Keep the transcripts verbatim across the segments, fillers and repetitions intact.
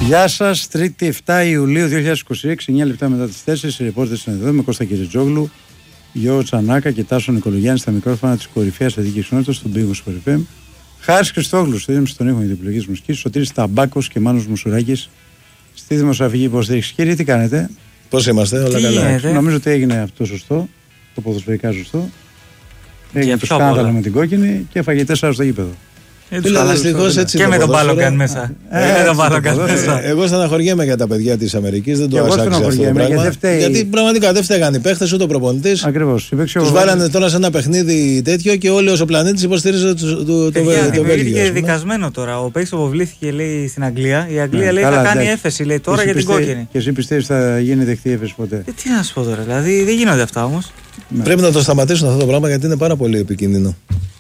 Γεια σας, Τρίτη επτά Ιουλίου δύο χιλιάδες είκοσι έξι, εννιά λεπτά μετά τις τέσσερις, οι ρεπόρτες είναι εδώ με Κώστα Κυριτζόγλου, Γιώργο Τσανάκα και Τάσο Νικολογιάννη στα μικρόφωνα της κορυφαίας αθλητικής κοινότητας στον Big Wings εφ εμ. Χάρης Χριστόγλου στη δίμηση των ήχων για την επιλογή της μουσικής, Σωτήρης Ταμπάκος και Μάνος Μουσουράκης στη δημοσιογραφική υποστήριξη. Κύριε, τι κάνετε? Πώς είμαστε, όλα καλά? Νομίζω ότι έγινε αυτό σωστό, το ποδοσφαιρικά σωστό. Έγινε το σκάνδαλο με την κόκκινη και έφαγε τέσσερα στο γήπεδο. Έτσι και με τον Μπάλογκαν μέσα. Ε, ε, μέσα. Εγώ στεναχωριέμαι για τα παιδιά της Αμερικής. Δεν το άσαξε αυτό το πράγμα. Γιατί, φταίει... γιατί πραγματικά δεν φταίγαν οι παίχτες ούτε ο προπονητής. Ακριβώς. Τους βάλανε τώρα σε ένα παιχνίδι τέτοιο και όλοι ως ο πλανήτης υποστήριζε το Βέλγιο. Δημιουργήθηκε δικασμένο τώρα. Ο παίκτης αποβλήθηκε, λέει, στην Αγγλία. Η Αγγλία λέει θα κάνει έφεση, λέει, τώρα για την κόκκινη. Και εσύ πιστεύεις θα γίνει δεκτή έφεση ποτέ? Τι να σου πω τώρα, δηλαδή δεν γίνονται αυτά όμως. Πρέπει να το σταματήσουν αυτό το πράγμα γιατί είναι πάρα πολύ επικίνδυνο.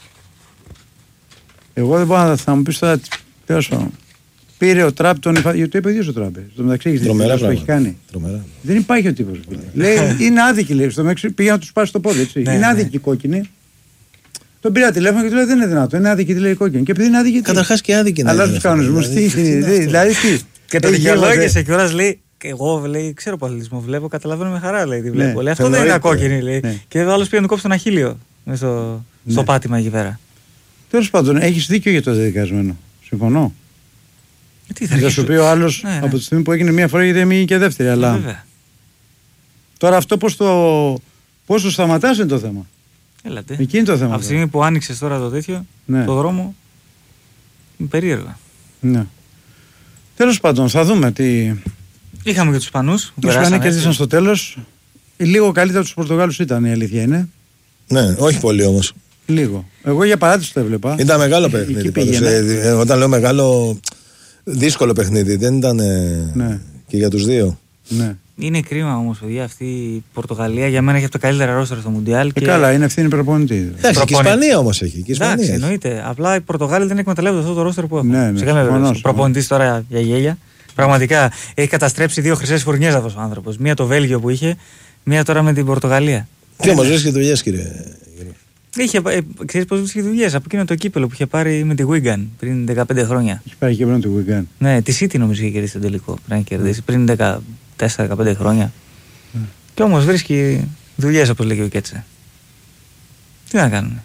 Εγώ δεν μπορώ να θα μου πεις τώρα. Τέλος, πήρε ο Τραπ τον. Γιατί το είπε ο ίδιος ο Τραπ. Στο μεταξύ έχει δει τι έχει κάνει. Τρομερά. Δεν υπάρχει ο τύπος. Λέει είναι άδικη, λέει. Στο μεταξύ πήγε να του σπάσει το πόδι. Έτσι. Ναι, είναι ναι. άδικη η κόκκινη. Τον πήρα τηλέφωνο και του λέει δεν είναι δυνατό. Είναι άδικη, τη λέει η κόκκινη. Και επειδή είναι άδικη. Καταρχάς και άδικη είναι. Αλλά του κανονισμού. Δηλαδή τι. Και το δικαιολόγησε και ώρα λέει. Και εγώ λέει, ξέρω που αθλητισμό βλέπω, καταλαβαίνω με χαρά. Λέει, τη βλέπω. Λέει, αυτό δεν είναι κόκκινη. Λέει. Και εδώ άλλο πήγε να του κόψει τον αχίλιο στο πάτημα εκεί πέρα. Τέλος πάντων, έχεις δίκιο για το δεδικασμένο. Συμφωνώ. Τι θα, θα σου πει ο άλλος ναι, ναι. από τη στιγμή που έγινε μία φορά γιατί δεν και δεύτερη. Αλλά βέβαια. Τώρα αυτό πώς το, πώς το σταματάς είναι το θέμα. Έλατε. Εκεί είναι το θέμα. Από τη στιγμή που άνοιξες τώρα το τέτοιο, ναι. το δρόμο, είναι περίεργο. Ναι. Τέλος πάντων, θα δούμε τι. Είχαμε και τους Ισπανούς. Τους Ισπανοί κέρδισαν στο τέλος. Λίγο καλύτερα τους Πορτογάλους ήταν, η αλήθεια είναι. Ναι, όχι πολύ όμως. Λίγο. Εγώ για παράτηση το έβλεπα. Ήταν μεγάλο παιχνίδι. Ε, όταν λέω μεγάλο, δύσκολο παιχνίδι. Δεν ήταν ναι. και για τους δύο. Ναι. Είναι κρίμα όμως, παιδιά, αυτή η Πορτογαλία για μένα έχει από τα καλύτερα ρόστερ στο Μουντιάλ. Ε, και... Καλά, είναι ευθύνη προπονητή. Εντάξει, και η Ισπανία όμως έχει. Και η Ισπανία Εντάξει, έχει. εννοείται. Απλά οι Πορτογάλοι δεν εκμεταλλεύονται αυτό το ρόστερ που έχουν. Ναι, ναι, προπονητής τώρα για γέλια. Πραγματικά έχει καταστρέψει δύο χρυσές φουρνιές αυτός ο άνθρωπος. Μία το Βέλγιο που είχε, μία τώρα με την Πορτογαλία. Και όμως βρίσκει δουλειές, κύριε. Είχε, ε, ξέρεις πώς βρίσκει δουλειές από εκείνο το κύπελο που είχε πάρει με τη Wigan πριν δεκαπέντε χρόνια. Είχε πάρει και πριν τη Wigan. Ναι, τη City νομίζω είχε κερδίσει τον τελικό. Πριν κερδίσει πριν δεκατέσσερα δεκαπέντε χρόνια. Mm. Και όμως βρίσκει δουλειές όπως λέγει ο Κέτσε. Τι να κάνουμε.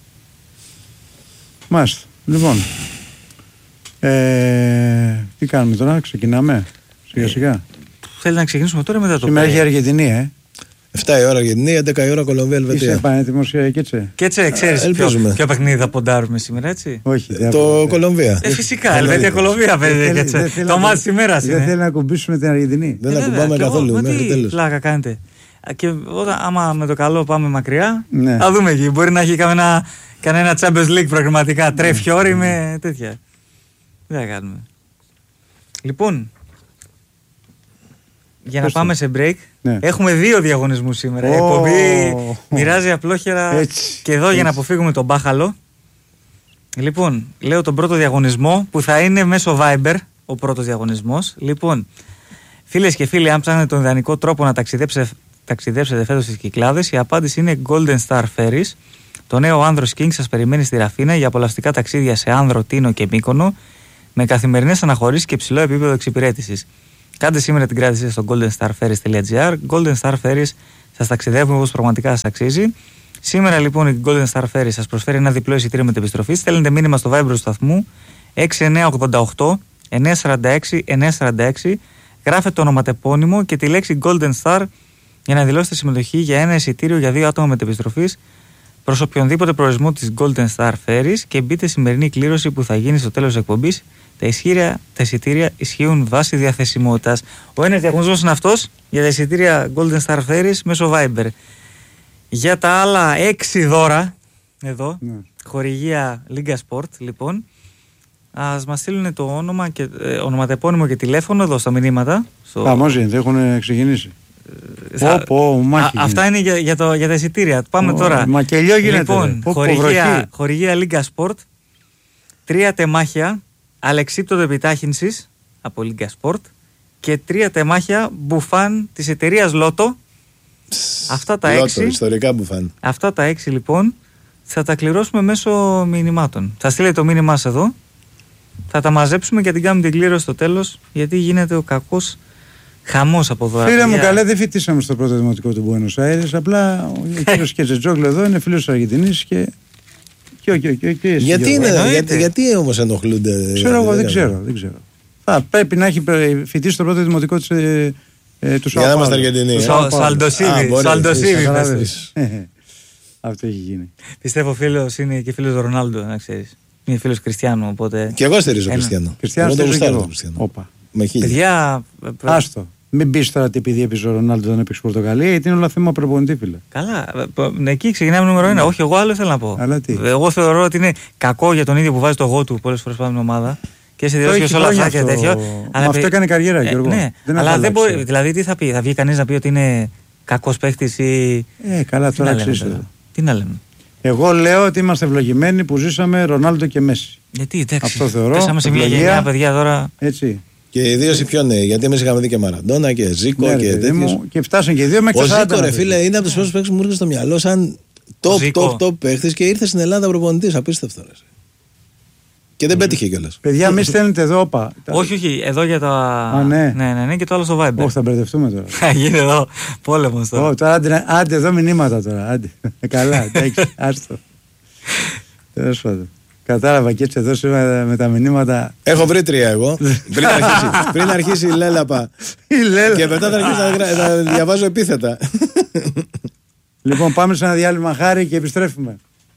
Μάλιστα. Λοιπόν. Ε, τι κάνουμε τώρα, ξεκινάμε σιγά σιγά. Ε, θέλει να ξεκινήσουμε τώρα μετά το Σήμερα έχει Αργεντινή, ε. εφτά η ώρα Αργεντινή, έντεκα η ώρα Κολομβία, Ελβετία. Είσαι πανέτοιμος Κέτσε? Κέτσε, ξέρεις ποιο, ποιο παιχνίδι θα ποντάρουμε σήμερα, έτσι? Όχι. Ε, το Κολομβία. Ε, φυσικά, Ελβετία Κολομβία, παιδί, Κέτσε. Το μάτι της ημέρας είναι. Δεν θέλει να ακουμπήσουμε την Αργεντινή. Δεν ακουμπάμε καθόλου μέχρι τέλος. Πλάκα κάνετε. Και όταν, άμα με το καλό πάμε μακριά, ναι. θα δούμε εκεί. Μπορεί να έχει κανένα, κανένα Champions League προγραμματικά. Τρέφει όρι με τέτοια. Δεν θα κάνουμε. Λοιπόν, για να πάμε σε break, ναι. έχουμε δύο διαγωνισμούς σήμερα. Oh. Η εκπομπή oh. μοιράζει απλόχερα έτσι, και εδώ έτσι. για να αποφύγουμε τον μπάχαλο. Λοιπόν, λέω τον πρώτο διαγωνισμό που θα είναι μέσω Viber, ο πρώτος διαγωνισμός. Λοιπόν, φίλες και φίλοι, αν ψάχνετε τον ιδανικό τρόπο να ταξιδέψετε, ταξιδέψετε φέτος στις Κυκλάδες, η απάντηση είναι Golden Star Ferries. Το νέο Άνδρος King σας περιμένει στη Ραφίνα για απολαυστικά ταξίδια σε Άνδρο, Τίνο και Μύκονο με καθημερινές αναχωρήσεις και ψηλό επίπεδο εξυπηρέτησης. Κάντε σήμερα την κράτηση στο golden star ferries dot gr. Golden Star Ferries σας ταξιδεύουμε όπως πραγματικά σας αξίζει. Σήμερα λοιπόν η Golden Star Ferries σας προσφέρει ένα διπλό εισιτήριο μετεπιστροφής. Στέλνετε μήνυμα στο Viber του σταθμού έξι εννιά οκτώ οκτώ εννιά τέσσερα έξι εννιά τέσσερα έξι. Γράφετε το ονοματεπώνυμο και τη λέξη Golden Star για να δηλώσετε συμμετοχή για ένα εισιτήριο για δύο άτομα μετεπιστροφής προς οποιονδήποτε προορισμό της Golden Star Ferries και μπείτε σημερινή κλήρωση που θα γίνει στο τέλος της εκπομπής. Τα, ισχύρια, τα εισιτήρια ισχύουν βάσει διαθεσιμότητας. Ο ένας διαγωνισμός είναι αυτός για τα εισιτήρια Golden Star Ferries μέσω Viber. Για τα άλλα έξι δώρα, εδώ, ναι. χορηγία Λίγκα Sport, λοιπόν, ας μας στείλουν το όνομα και, ε, ονοματεπώνυμο και τηλέφωνο εδώ στα μηνύματα. Στο... Χαμός δεν έχουν ξεκινήσει. Θα... Πω, πω, α, αυτά είναι για, για, το, για τα εισιτήρια. Πάμε oh, τώρα. Μακελιό γίνεται. Λοιπόν, πω, χορηγία, χορηγία Λίγκα Sport, τρία τεμάχια αλεξίπτωτο επιτάχυνσης από Λίγκα Sport και τρία τεμάχια μπουφάν της εταιρείας Λότο. Αυτά τα Λότο, έξι. ιστορικά μπουφάν. Αυτά τα έξι λοιπόν θα τα κληρώσουμε μέσω μηνυμάτων. Θα στείλετε το μήνυμά σας εδώ Θα τα μαζέψουμε και την κάνουμε την κλήρωση στο τέλος, γιατί γίνεται ο κακός χαμός από εδώ. Φίλε μου, καλέ, δεν φοιτήσαμε στο πρώτο δημοτικό του Buenos Aires. Απλά ο κύριος Κετζετζόγλου εδώ είναι φίλος της Αργεντινής και. Και, και, και, και γιατί, είναι, γιατί, γιατί όμως ενοχλούνται. Ξέρω εγώ, δεν ξέρω. Δεν ξέρω. Θα πρέπει να έχει φοιτήσει το πρώτο δημοτικό της, ε, ε, του Σαο Πάολο. Για να είμαστε Αργεντινοί. Σαλντοσίβι. Αυτό έχει γίνει. Πιστεύω φίλος είναι και φίλος Ρονάλντο, να ξέρεις. Είναι φίλος Κριστιανού, οπότε. Και εγώ στηρίζω Κριστιανό. Κριστιανό στηρίζω και εγώ. Όπα. Με χίλια. Παιδιά. Άστο. Μην πεις τώρα ότι επειδή έπαιζε ο Ρονάλντο δεν έπαιξε Πορτογαλία, γιατί είναι όλα θέμα προπονητή, φίλε. Καλά. Εκεί ξεκινάμε νούμερο ένα. Όχι, εγώ άλλο θέλω να πω. Αλλά τι. Εγώ θεωρώ ότι είναι κακό για τον ίδιο που βάζει το εγώ του πολλές φορές πάνω στην ομάδα. Και σε δηλώσει και όλα αυτά και τέτοιο. Αλλά αυτό έκανε καριέρα, Γιώργο. Ναι, αλλά δεν μπορεί. Δηλαδή, τι θα πει, θα βγει κανείς να πει ότι είναι κακός παίχτης ή. Ε, καλά, τώρα ξέρεις. Τι να λέμε. Εγώ λέω ότι είμαστε ευλογημένοι που ζήσαμε Ρονάλντο και Μέση. Γιατί, εντάξει. Αυτό θεωρώ. Πέσαμε σε μια γενιά, παιδιά τώρα. Έτσι. Και οι δύο οι πιο νέοι, γιατί εμείς είχαμε δει και Μαραντόνα και Ζίκο ναι, και τέτοιους. Και φτάσαν και οι δύο μέχρι το σαράντα. Ο Ζίκο, ρε φίλε, είναι από τους πρώτους παίκτες που μου έρχεται στο μυαλό σαν top, top, top παίκτης και ήρθε στην Ελλάδα προπονητής. Απίστευτο. Ρε. Και δεν πέτυχε κιόλας. Παιδιά, μη στέλνετε εδώ, όπα. Όχι, όχι, εδώ για τα. Α, ναι. Ναι, ναι, ναι, και το άλλο στο Viber. Όχι, θα μπερδευτούμε τώρα. Θα γίνει εδώ πόλεμος τώρα. Oh, τώρα άντε, άντε εδώ μηνύματα τώρα. Άντε. Καλά, εντάξει, άστο. Τέλος πάντων. Κατάλαβα και έτσι εδώ σήμερα με τα μηνύματα. Έχω βρει τρία εγώ. πριν, αρχίσει, πριν αρχίσει η Λέλαπα. Η Λέλαπα. Και μετά θα αρχίσει να, να διαβάζω επίθετα. Λοιπόν, πάμε σε ένα διάλειμμα, Χάρη, και επιστρέφουμε.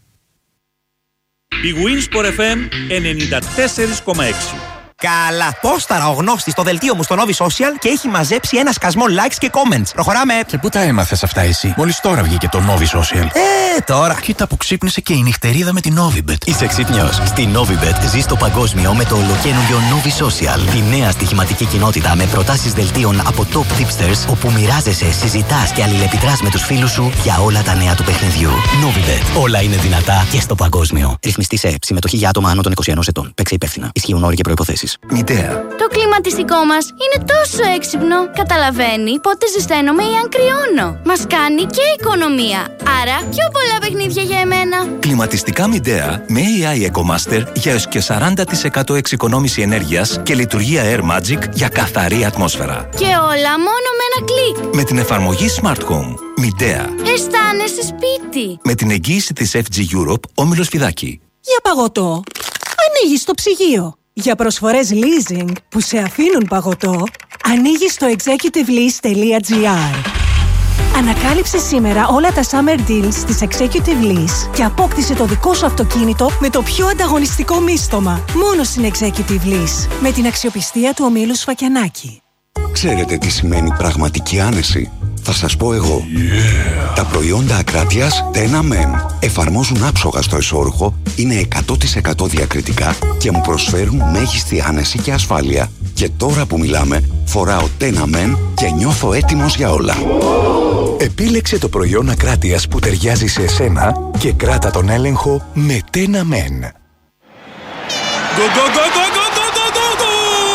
Η Winsport εφ εμ ενενήντα τέσσερα κόμμα έξι. Καλά, πόσταρα ο γνώστης στο δελτίο μου στο Novi Social και έχει μαζέψει ένα σκασμό likes και comments. Προχωράμε. Και πού τα έμαθες αυτά εσύ? Μόλις τώρα βγήκε το Novi Social. Ε, τώρα. Κοίτα που ξύπνησε και η νυχτερίδα με την Novibet. Είσαι ξύπνιος. Στη Novibet ζεις το παγκόσμιο με το ολοκαίνουργιο Novi Social. Τη νέα στοιχηματική κοινότητα με προτάσεις δελτίων από top tipsters, όπου μοιράζεσαι, συζητάς και αλληλεπιδράς με τους φίλους σου για όλα τα νέα του παιχνιδιού. Novibet. Όλα είναι δυνατά και στο παγκόσμιο. Ρυθμιστή σε συμμετοχή για άτομα άνω των είκοσι ενός ετών. Παίξε υπεύθυνα. Ισχύουν όροι και προϋποθέσεις. Μητέα. Το κλιματιστικό μας είναι τόσο έξυπνο. Καταλαβαίνει πότε ζεσταίνομαι ή αν κρυώνω. Μας κάνει και οικονομία. Άρα πιο πολλά παιχνίδια για εμένα. Κλιματιστικά Μητέα με έι άι EcoMaster για έως και σαράντα τοις εκατό εξοικονόμηση ενέργειας και λειτουργία Air Magic για καθαρή ατμόσφαιρα. Και όλα μόνο με ένα κλικ. Με την εφαρμογή Smart Home. Μητέα. Αισθάνεσαι σπίτι. Με την εγγύηση της εφ τζι Europe, Όμιλος Φιδάκη. Για παγωτό. Ανοίγεις το ψυγείο. Για προσφορές leasing που σε αφήνουν παγωτό, ανοίγεις το executive lease τελεία τζι άρ. Ανακάλυψε σήμερα όλα τα summer deals της Executive Lease και απόκτησε το δικό σου αυτοκίνητο με το πιο ανταγωνιστικό μίστομα. Μόνο στην Executive Lease, με την αξιοπιστία του ομίλου Σφακιανάκη. Ξέρετε τι σημαίνει πραγματική άνεση? Θα σας πω εγώ. Yeah. Τα προϊόντα Ακράτειας Tena Men εφαρμόζουν άψογα στο εσώρουχο, είναι εκατό τοις εκατό διακριτικά και μου προσφέρουν μέγιστη άνεση και ασφάλεια. Και τώρα που μιλάμε, φοράω Tena Men και νιώθω έτοιμος για όλα. Επίλεξε το προϊόν Ακράτειας που ταιριάζει σε εσένα και κράτα τον έλεγχο με Tena Men. Go, go, go, go, go, go, go, go, go.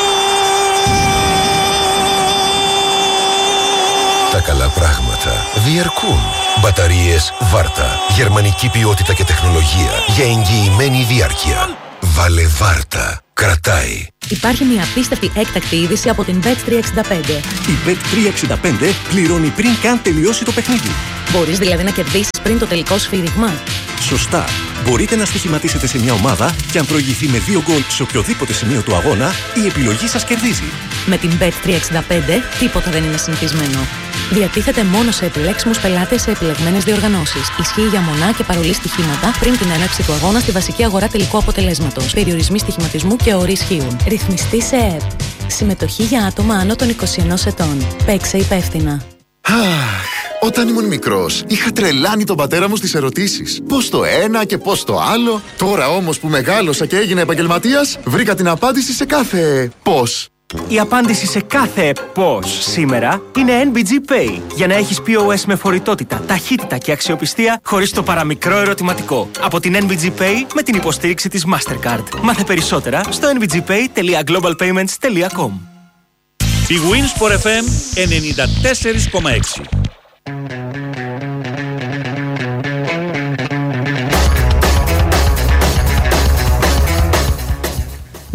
Τα καλά πράγματα διαρκούν. Μπαταρίες Βάρτα. Γερμανική ποιότητα και τεχνολογία για εγγυημένη διάρκεια. Βάλε Βάρτα. Κρατάει. Υπάρχει μια απίστευτη έκτακτη είδηση από την μπετ τριακόσια εξήντα πέντε. Η μπετ τριακόσια εξήντα πέντε πληρώνει πριν καν τελειώσει το παιχνίδι. Μπορείς δηλαδή να κερδίσεις πριν το τελικό σφύριγμα. Σωστά. Μπορείτε να στοιχηματίσετε σε μια ομάδα και αν προηγηθεί με δύο γκολ σε οποιοδήποτε σημείο του αγώνα, η επιλογή σας κερδίζει. Με την μπετ τριακόσια εξήντα πέντε τίποτα δεν είναι συνηθισμένο. Διατίθεται μόνο σε επιλέξιμους πελάτες σε επιλεγμένες διοργανώσεις. Ισχύει για μονά και παρολί στοιχήματα πριν την έναρξη του αγώνα στη βασική αγορά τελικού αποτελέσματος. Περιορισμοί στοιχηματισμού και όροι ισχύουν. Ρυθμιστή σε ΕΕΠ. Συμμετοχή για άτομα άνω των είκοσι ενός ετών. Παίξε υπεύθυνα. Αχ, όταν ήμουν μικρός, είχα τρελάνει τον πατέρα μου στις ερωτήσεις. Πώς το ένα και πώς το άλλο. Τώρα όμως που μεγάλωσα και έγινα επαγγελματίας, βρήκα την απάντηση σε κάθε πώς. Η απάντηση σε κάθε πώς σήμερα είναι εν μπι τζι Pay. Για να έχεις πι ο ες με φορητότητα, ταχύτητα και αξιοπιστία χωρίς το παραμικρό ερωτηματικό. Από την εν μπι τζι Pay με την υποστήριξη της Mastercard. Μάθε περισσότερα στο εν μπι τζι pay τελεία global payments τελεία com. Η Winsport εφ εμ ενενήντα τέσσερα κόμμα έξι.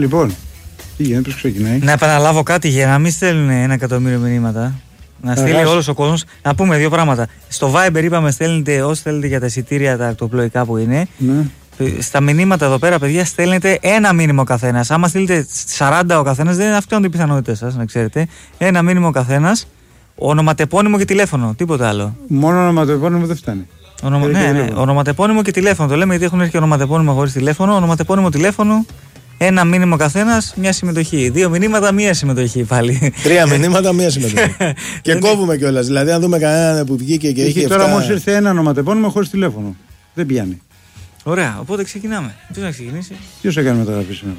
Λοιπόν, τι γίνεται, πώς ξεκινάει. Να επαναλάβω κάτι για να μην στέλνουν ένα εκατομμύριο μηνύματα. Να στείλει όλος ο κόσμος. Να πούμε δύο πράγματα. Στο Viber είπαμε στέλνετε όσοι θέλετε για τα εισιτήρια τα ακτοπλοϊκά που είναι. Ναι. Στα μηνύματα εδώ πέρα, παιδιά, στέλνετε ένα μήνυμο ο καθένας. Άμα στείλετε σαράντα ο καθένας, δεν αυξάνονται οι πιθανότητες σας, να ξέρετε. Ένα μήνυμο ο καθένας, ονοματεπώνυμο και τηλέφωνο, τίποτα άλλο. Μόνο ονοματεπώνυμο δεν φτάνει. Ονομα... Ναι, ναι, ονοματεπώνυμο και τηλέφωνο. Το λέμε γιατί έχουν έρθει και ονοματεπώνυμο χωρίς τηλέφωνο. Ονοματεπώνυμο, τηλέφωνο. Ένα μήνυμο καθένας, μια συμμετοχή. Δύο μηνύματα, μία συμμετοχή πάλι. Τρία μηνύματα, μία συμμετοχή. Και κόβουμε κιόλας. Δηλαδή, αν δούμε κανέναν που βγήκε και είχε. Τώρα μόλις ήρθε ένα ονοματεπώνυμο χωρίς τηλέφωνο. Δεν πιάνει. Ωραία, οπότε ξεκινάμε. Ποιος να ξεκινήσει? Ποιος έκανε μεταγραφή σήμερα?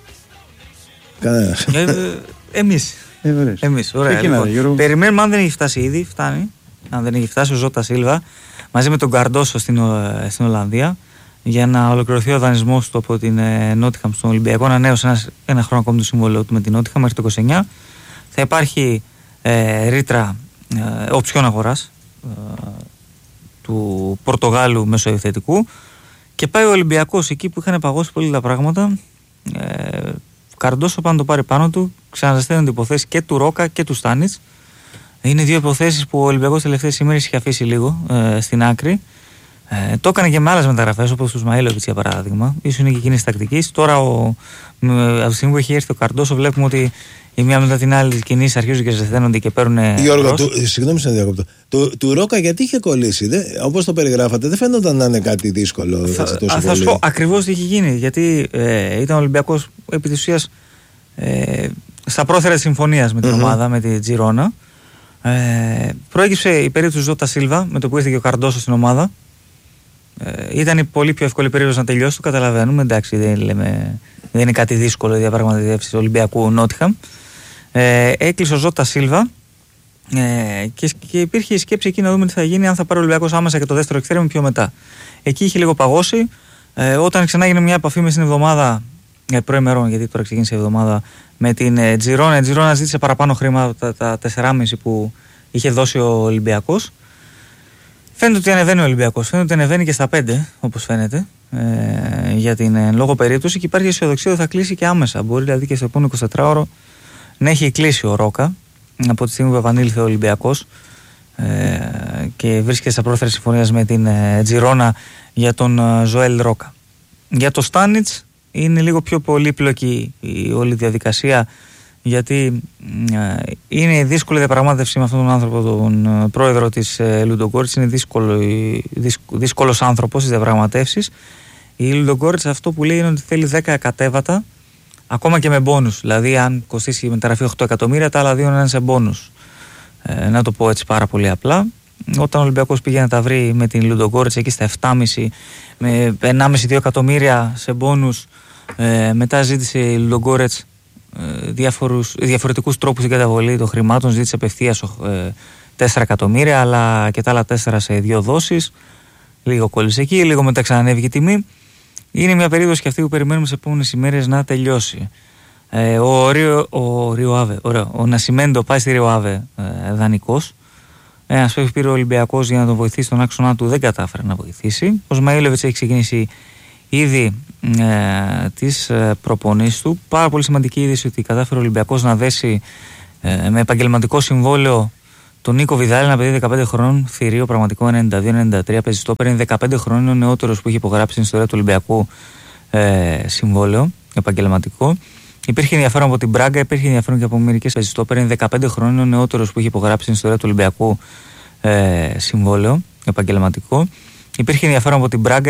Κανένας. Ε, εμείς. Ε, εμείς, ωραία. Λοιπόν, περιμένουμε αν δεν έχει φτάσει ήδη, φτάνει. Αν δεν έχει φτάσει ο Ζώτα Σίλβα μαζί με τον Καρντόσο στην, στην Ολλανδία για να ολοκληρωθεί ο δανεισμός του από την Νότιχαμ στον Ολυμπιακό. Ανανέωσε ένα, ένα χρόνο ακόμη το συμβόλαιο του με την Νότιχαμ μέχρι το είκοσι εννιά. Θα υπάρχει ε, ρήτρα ε, οψιών αγοράς ε, του Πορτογάλου μεσοεπιθετικού. Και πάει ο Ολυμπιακός εκεί που είχαν παγώσει πολύ τα πράγματα. Ε, Καρντόσο πάνω το πάρει πάνω του. Ξαναζεσταίνονται υποθέσεις και του Ρόκα και του Στάνιτς. Είναι δύο υποθέσεις που ο Ολυμπιακός τελευταίες ημέρες είχε αφήσει λίγο ε, στην άκρη. Ε, το έκανε και με άλλες μεταγραφές όπως του Σμαΐλοβιτς για παράδειγμα. Ίσως είναι και εκείνη τη τακτική. Τώρα, ο, με, από τη στιγμή που έχει έρθει ο Καρντόσο, βλέπουμε ότι η μία μετά την άλλη κινήσεις αρχίζουν και ζεσταίνονται και παίρνουν. Γιώργο, του, συγγνώμη σε διακόπτω. Του, του Ρόκα γιατί είχε κολλήσει, όπως το περιγράφατε, δεν φαίνονταν να είναι κάτι δύσκολο. Θα, α, θα σου πω ακριβώς τι είχε γίνει. Γιατί ε, ήταν ο Ολυμπιακός επί της ουσίας ε, στα πρόθερα της συμφωνίας με την mm-hmm. ομάδα, με τη Τζιρόνα. Ε, προέκυψε η περίπτωση του Ζώτα Σίλβα με το που ήρθε και ο Καρντόσο στην ομάδα. Ε, ήταν η πολύ πιο εύκολη περίοδος να τελειώσει, το καταλαβαίνουμε. Εντάξει, δεν, λέμε, δεν είναι κάτι δύσκολο η διαπραγματεύση του Ολυμπιακού Νότιχαμ. Ε, έκλεισε ο Ζώτα Σίλβα ε, και, και υπήρχε η σκέψη εκεί να δούμε τι θα γίνει αν θα πάρει ο Ολυμπιακός άμεσα και το δεύτερο εξτρέμ πιο μετά. Εκεί είχε λίγο παγώσει. Ε, όταν ξανά έγινε μια επαφή με στην εβδομάδα, ε, προημερών, γιατί τώρα ξεκίνησε η εβδομάδα, με την ε, Τζιρόνα. Η Τζιρόνα ζήτησε παραπάνω χρήματα, τα, τα τέσσερα κόμμα πέντε που είχε δώσει ο Ολυμπιακός. Φαίνεται ότι ανεβαίνει ο Ολυμπιακός, φαίνεται ότι ανεβαίνει και στα πέντε, όπως φαίνεται, ε, για την ε, λόγω περίπτωση και υπάρχει αισιοδοξία ότι θα κλείσει και άμεσα. Μπορεί δηλαδή και στο επόμενο εικοσιτετράωρο να έχει κλείσει ο Ρόκα από τη στιγμή που επανήλθε ο Ολυμπιακός ε, και βρίσκεται στα πρόθερα συμφωνίας με την ε, Τζιρόνα για τον ε, Ζωέλ Ρόκα. Για το Στάνιτς είναι λίγο πιο πολύπλοκη η όλη διαδικασία, γιατί ε, είναι δύσκολη διαπραγμάτευση με αυτόν τον άνθρωπο, τον ε, πρόεδρο της ε, Λουντογκόρετς. Είναι δύσκολο, δύσκολο, δύσκολος άνθρωπος στις διαπραγματεύσεις. Η Λουντογκόρετς αυτό που λέει είναι ότι θέλει δέκα κατέβατα, ακόμα και με μπόνους. Δηλαδή, αν κοστίσει η μεταγραφή οκτώ εκατομμύρια, τα άλλα δύο να είναι σε μπόνους. Ε, να το πω έτσι πάρα πολύ απλά. Όταν ο Ολυμπιακός πήγε να τα βρει με την Λουντογκόρετς εκεί στα επτά κόμμα πέντε με ένα κόμμα πέντε με δύο εκατομμύρια σε μπόνους, ε, μετά ζήτησε η Λουντογκόρετς Διάφορους, διαφορετικούς τρόπους στην καταβολή των χρημάτων. Ζήτησε απευθείας ε, τέσσερα εκατομμύρια, αλλά και τα άλλα τέσσερα σε δύο δόσεις. Λίγο κόλλησε εκεί, λίγο μετά ξανανέβηκε η τιμή. Είναι μια περίοδος και αυτή που περιμένουμε σε επόμενες ημέρες να τελειώσει. Ε, ο, Ρίο, ο, Ριοάβε, ωραίο, ο Νασιμέντο πάει στη Ριοάβε ε, δανεικός. Ένας που έχει πήρε ο Ολυμπιακός για να τον βοηθήσει στον άξονα του, δεν κατάφερε να βοηθήσει. Ο Σμαΐλοβιτς έχει ξεκινήσει ήδη ε, τις ε, προπονήσεις του. Πάρα πολύ σημαντική είδηση ότι κατάφερε ο Ολυμπιακός να δέσει ε, με επαγγελματικό συμβόλαιο τον Νίκο Βιδάλη, ένα παιδί δεκαπέντε χρόνων, θηρίο, πραγματικό ενενήντα δύο ενενήντα τρία, παίζει στόπερ, είναι δεκαπέντε χρόνων, είναι ο νεότερος που έχει υπογράψει στην ιστορία του Ολυμπιακού ε, συμβόλαιο επαγγελματικό. Υπήρχε ενδιαφέρον από την Μπράγκα, υπήρχε ενδιαφέρον και από μερικές, παίζει στόπερ, είναι δεκαπέντε χρόνων, είναι ο νεότερος που έχει υπογράψει στην ιστορία του Ολυμπιακού ε, συμβόλαιο επαγγελματικό. Υπήρχε ενδιαφέρον από την Μπράγκα.